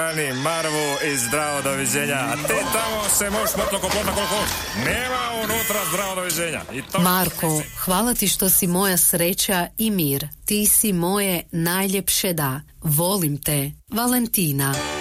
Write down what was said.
Marvu i zdravo doviđenja. A ti tamo se možeš motno koplota koliko hoš. Nema unutra zdravo doviđenja. Marko, hvala ti što si moja sreća i mir. Ti si moje najljepše da. Volim te. Valentina.